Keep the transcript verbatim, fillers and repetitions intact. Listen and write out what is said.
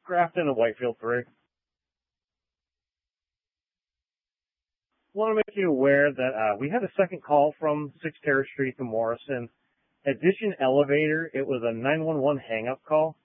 Grafton and Whitefield three. Want to make you aware that uh, we had a second call from six Terrace Street to Morrison. Addition elevator, it was a nine one one hang-up call.